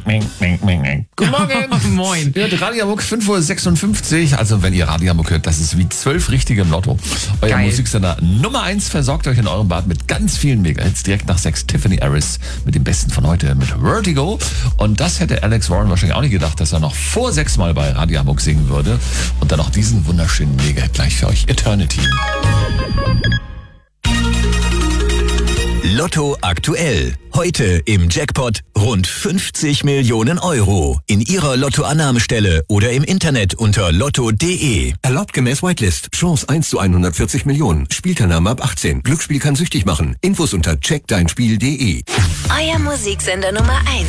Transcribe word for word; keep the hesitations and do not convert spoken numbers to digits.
Guten Morgen. Moin. Ihr hört Radio Hamburg fünf Uhr sechsundfünfzig. Also wenn ihr Radio Hamburg hört, das ist wie zwölf richtige im Lotto. Euer Geil. Musiksender Nummer eins versorgt euch in eurem Bad mit ganz vielen Mega-Hits. Direkt nach sechs Tiffany Harris mit dem Besten von heute mit Vertigo. Und das hätte Alex Warren wahrscheinlich auch nicht gedacht, dass er noch vor sechs Mal bei Radio Hamburg singen würde. Und dann noch diesen wunderschönen Mega-Hit gleich für euch. Eternity. Lotto aktuell. Heute im Jackpot rund fünfzig Millionen Euro. In Ihrer Lottoannahmestelle oder im Internet unter lotto punkt de. Erlaubt gemäß Whitelist. Chance eins zu hundertvierzig Millionen. Spielteilnahme ab achtzehn. Glücksspiel kann süchtig machen. Infos unter check dein spiel punkt de. Euer Musiksender Nummer eins.